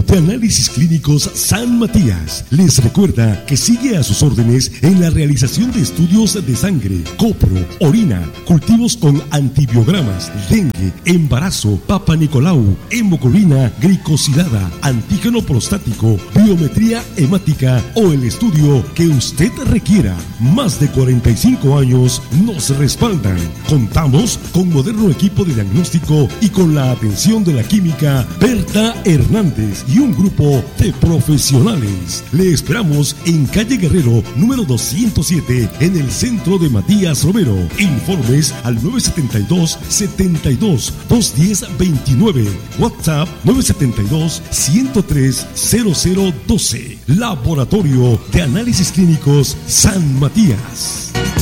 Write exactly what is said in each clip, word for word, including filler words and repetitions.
de Análisis Clínicos San Matías les recuerda que sigue a sus órdenes en la realización de estudios de sangre, copro, orina, cultivos con antibiogramas, dengue, embarazo, Papa Nicolau, hemoglobina glicosilada, antígeno prostático, biometría hemática o el estudio que usted requiera. Más de cuarenta y cinco años nos respaldan. Contamos con moderno equipo de diagnóstico y con la atención de la química Berta Hernández y un grupo de profesionales. Le esperamos en calle Guerrero, número doscientos siete, en el centro de Matías Romero. Informes al nueve siete dos, setenta y dos, doscientos diez, veintinueve. WhatsApp nueve siete dos, ciento tres, cero cero doce. Laboratorio de Análisis Clínicos San Matías.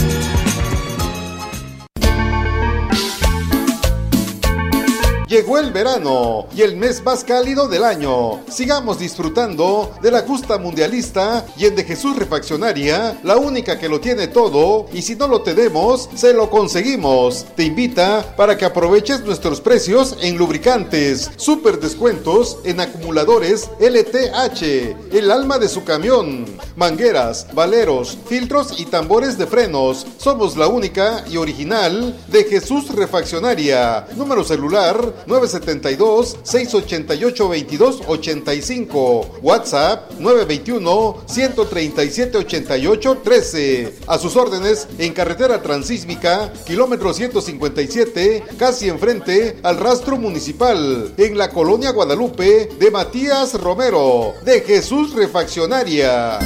Llegó el verano y el mes más cálido del año. Sigamos disfrutando de la justa mundialista y en De Jesús Refaccionaria, la única que lo tiene todo, y si no lo tenemos, se lo conseguimos. Te invita para que aproveches nuestros precios en lubricantes, super descuentos en acumuladores L T H, el alma de su camión, mangueras, valeros, filtros y tambores de frenos. Somos la única y original De Jesús Refaccionaria. Número celular nueve siete dos, seis ocho ocho, veintidós ochenta y cinco. WhatsApp nueve dos uno, ciento treinta y siete, ochenta y ocho, trece. A sus órdenes en carretera transísmica, kilómetro ciento cincuenta y siete, casi enfrente al rastro municipal, en la colonia Guadalupe de Matías Romero. De Jesús Refaccionaria.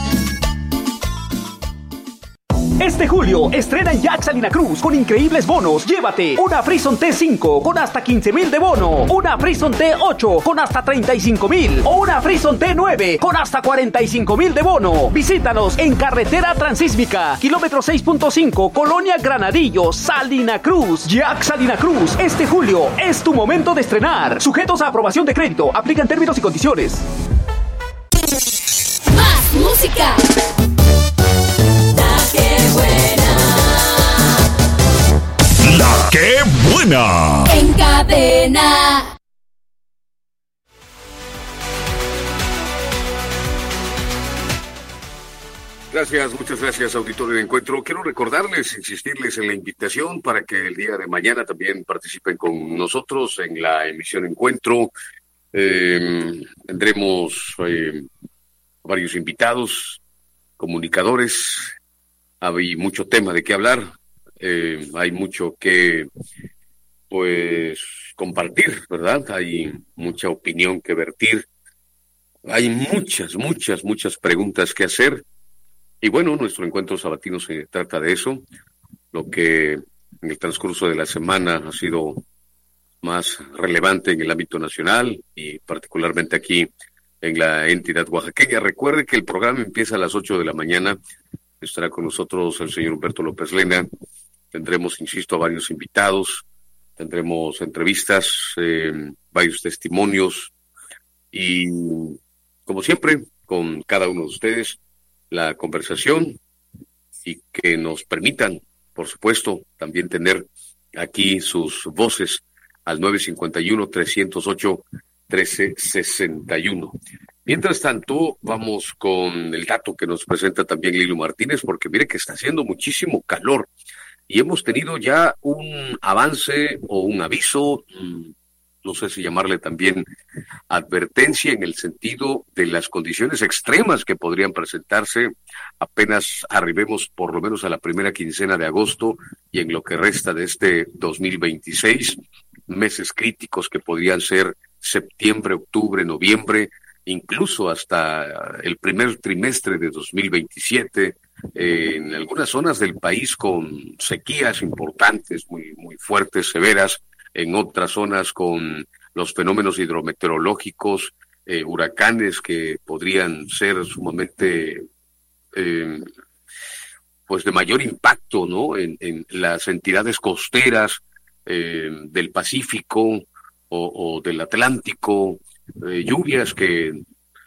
Este julio estrena en Jack Salina Cruz con increíbles bonos. Llévate una Frison T cinco con hasta quince mil de bono, una Frison T ocho con hasta treinta y cinco mil o una Frison T nueve con hasta cuarenta y cinco mil de bono. Visítanos en carretera transísmica, kilómetro seis punto cinco, Colonia Granadillo, Salina Cruz. Jack Salina Cruz, este julio es tu momento de estrenar. Sujetos a aprobación de crédito, aplican términos y condiciones. Más música. ¡La qué buena! En cadena. Gracias, muchas gracias, auditorio de Encuentro. Quiero recordarles, insistirles en la invitación para que el día de mañana también participen con nosotros en la emisión Encuentro. Eh, tendremos eh, varios invitados, comunicadores. Hay mucho tema de qué hablar. Eh, hay mucho que, pues, compartir, ¿verdad? Hay mucha opinión que vertir. Hay muchas, muchas, muchas preguntas que hacer. Y bueno, nuestro encuentro sabatino se trata de eso. Lo que en el transcurso de la semana ha sido más relevante en el ámbito nacional y particularmente aquí en la entidad oaxaqueña. Recuerde que el programa empieza a las ocho de la mañana. Estará con nosotros el señor Humberto López Lena. Tendremos, insisto, varios invitados. Tendremos entrevistas, eh, varios testimonios. Y, como siempre, con cada uno de ustedes, la conversación y que nos permitan, por supuesto, también tener aquí sus voces al nueve cinco uno, tres cero ocho, trece sesenta y uno. Mientras tanto, vamos con el dato que nos presenta también Lilo Martínez, porque mire que está haciendo muchísimo calor y hemos tenido ya un avance o un aviso, no sé si llamarle también advertencia, en el sentido de las condiciones extremas que podrían presentarse apenas arribemos por lo menos a la primera quincena de agosto y en lo que resta de este dos mil veintiséis, meses críticos que podrían ser septiembre, octubre, noviembre, incluso hasta el primer trimestre de dos mil veintisiete, eh, en algunas zonas del país con sequías importantes, muy, muy fuertes, severas, en otras zonas con los fenómenos hidrometeorológicos, eh, huracanes que podrían ser sumamente, eh, pues de mayor impacto, ¿no? En, en las entidades costeras eh, del Pacífico o, o del Atlántico, eh, lluvias que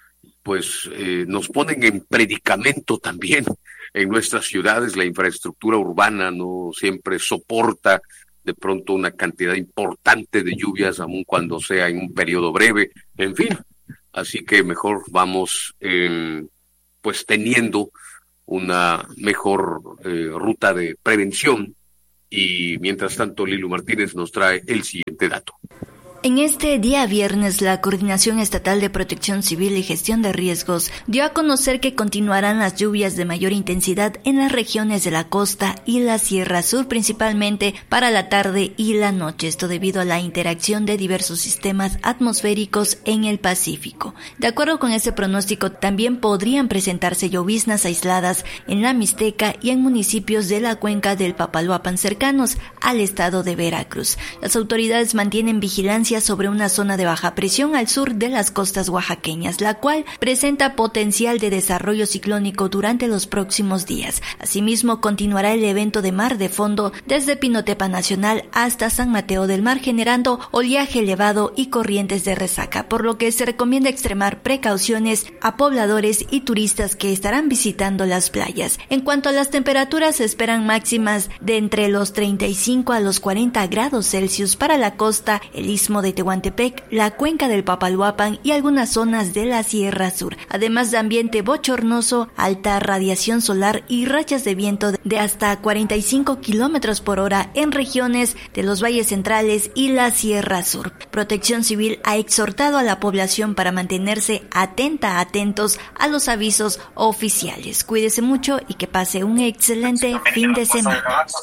pues eh, nos ponen en predicamento también en nuestras ciudades. La infraestructura urbana no siempre soporta de pronto una cantidad importante de lluvias, aun cuando sea en un periodo breve. En fin, así que mejor vamos eh, pues teniendo una mejor eh, ruta de prevención. Y mientras tanto, Lilu Martínez nos trae el siguiente dato. En este día viernes, la Coordinación Estatal de Protección Civil y Gestión de Riesgos dio a conocer que continuarán las lluvias de mayor intensidad en las regiones de la costa y la Sierra Sur, principalmente para la tarde y la noche. Esto debido a la interacción de diversos sistemas atmosféricos en el Pacífico. De acuerdo con este pronóstico, también podrían presentarse lloviznas aisladas en la Mixteca y en municipios de la cuenca del Papaloapan cercanos al estado de Veracruz. Las autoridades mantienen vigilancia sobre una zona de baja presión al sur de las costas oaxaqueñas, la cual presenta potencial de desarrollo ciclónico durante los próximos días. Asimismo, continuará el evento de mar de fondo desde Pinotepa Nacional hasta San Mateo del Mar, generando oleaje elevado y corrientes de resaca, por lo que se recomienda extremar precauciones a pobladores y turistas que estarán visitando las playas. En cuanto a las temperaturas, se esperan máximas de entre los treinta y cinco a los cuarenta grados Celsius para la costa, el istmo de Tehuantepec, la cuenca del Papaloapan y algunas zonas de la Sierra Sur, además de ambiente bochornoso, alta radiación solar y rachas de viento de hasta cuarenta y cinco kilómetros por hora en regiones de los valles centrales y la Sierra Sur. Protección Civil ha exhortado a la población para mantenerse atenta, atentos a los avisos oficiales. Cuídese mucho y que pase un excelente fin de semana.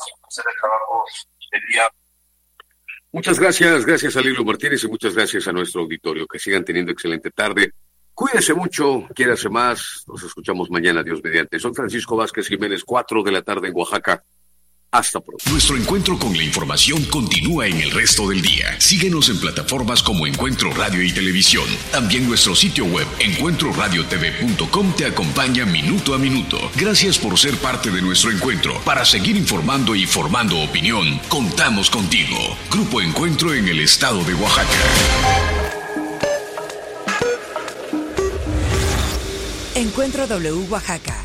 Muchas gracias, gracias a Lilu Martínez y muchas gracias a nuestro auditorio. Que sigan teniendo excelente tarde. Cuídese mucho, quiérase más. Nos escuchamos mañana, Dios mediante. Soy Francisco Vázquez Jiménez, cuatro de la tarde en Oaxaca. Hasta pronto. Nuestro encuentro con la información continúa en el resto del día. Síguenos en plataformas como Encuentro Radio y Televisión. También nuestro sitio web encuentro radio t v punto com te acompaña minuto a minuto. Gracias por ser parte de nuestro encuentro. Para seguir informando y formando opinión, contamos contigo. Grupo Encuentro en el estado de Oaxaca. Encuentro W Oaxaca.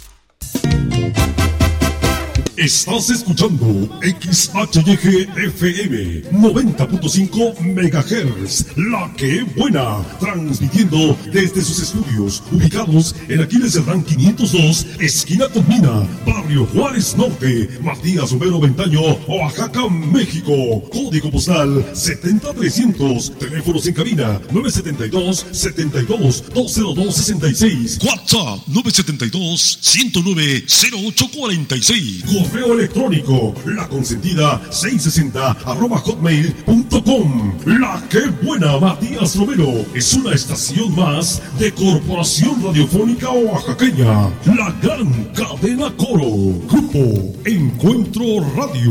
Estás escuchando X H Y G F M noventa punto cinco megahertz, La Que Buena, transmitiendo desde sus estudios ubicados en Aquiles Cerdán quinientos dos, esquina con Mina, Barrio Juárez Norte, Matías Romero Ventaño, Oaxaca, México. Código postal setenta trescientos, teléfonos en cabina nueve siete dos, setenta y dos, dos cero dos sesenta y seis, WhatsApp nueve siete dos, ciento nueve, cero ocho cuarenta y seis. Correo electrónico, la consentida seiscientos sesenta arroba hotmail punto com. La Que Buena, Matías Romero, es una estación más de Corporación Radiofónica Oaxaqueña, la gran cadena Coro. Grupo Encuentro Radio.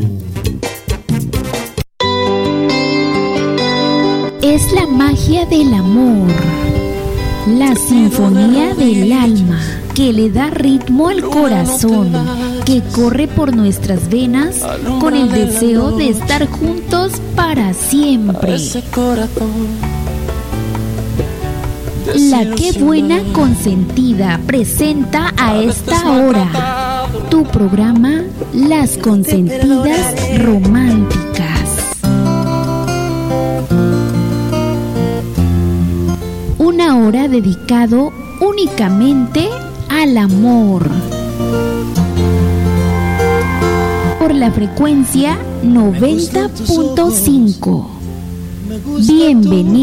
Es la magia del amor, la sinfonía del alma que le da ritmo al corazón, que corre por nuestras venas con el deseo de estar juntos para siempre. La Que Buena Consentida presenta a esta hora tu programa Las Consentidas Románticas. Una hora dedicado únicamente al amor. Por la frecuencia noventa punto cinco. Bienvenido.